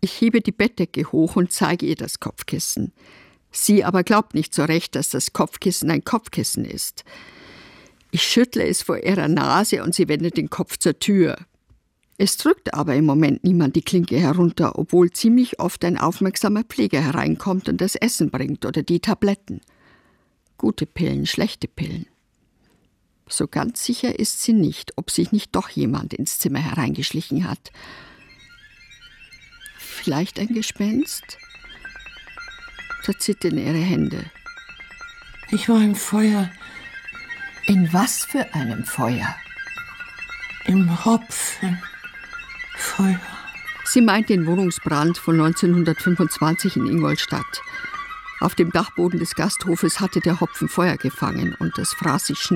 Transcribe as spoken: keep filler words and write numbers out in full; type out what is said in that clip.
Ich hebe die Bettdecke hoch und zeige ihr das Kopfkissen. Sie aber glaubt nicht so recht, dass das Kopfkissen ein Kopfkissen ist. Ich schüttle es vor ihrer Nase und sie wendet den Kopf zur Tür. Es drückt aber im Moment niemand die Klinke herunter, obwohl ziemlich oft ein aufmerksamer Pfleger hereinkommt und das Essen bringt oder die Tabletten. Gute Pillen, schlechte Pillen. So ganz sicher ist sie nicht, ob sich nicht doch jemand ins Zimmer hereingeschlichen hat. Vielleicht ein Gespenst? Da zittern ihre Hände. Ich war im Feuer. In was für einem Feuer? Im Hopfenfeuer. Sie meint den Wohnungsbrand von neunzehnhundertfünfundzwanzig in Ingolstadt. Auf dem Dachboden des Gasthofes hatte der Hopfen Feuer gefangen und es fraß sich schnell